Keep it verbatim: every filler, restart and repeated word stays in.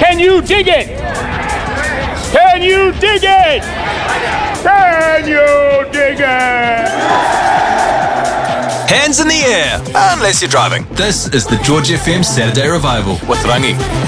Can you dig it? Can you dig it? Can you dig it? Hands in the air, unless you're driving. This is the George F M Saturday Revival with Rangi.